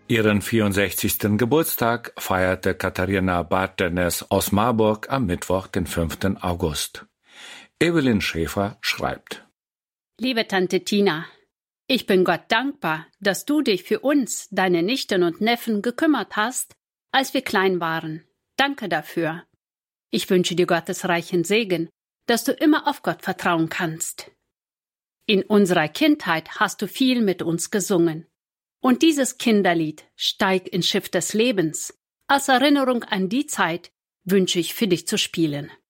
Ihren 64. Geburtstag feierte Katharina Bartenes aus Marburg am Mittwoch, den 5. August. Evelyn Schäfer schreibt: Liebe Tante Tina, ich bin Gott dankbar, dass du dich für uns, deine Nichten und Neffen, gekümmert hast, als wir klein waren. Danke dafür. Ich wünsche dir Gottes reichen Segen, dass du immer auf Gott vertrauen kannst. In unserer Kindheit hast du viel mit uns gesungen. Und dieses Kinderlied Steig ins Schiff des Lebens als Erinnerung an die Zeit wünsche ich für dich zu spielen.